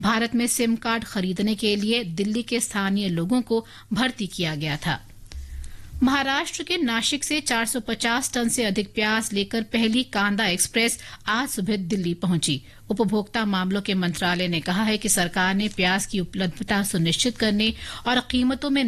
भारत में SIM card खरीदने के लिए दिल्ली के स्थानीय लोगों को भर्ती किया गया था। महाराष्ट्र के नासिक से 450 टन से अधिक प्याज लेकर पहली कांदा एक्सप्रेस आज सुबह दिल्ली पहुंची। उपभोक्ता मामलों के मंत्रालय ने कहा है कि सरकार ने प्याज की उपलब्धता सुनिश्चित करने और कीमतों में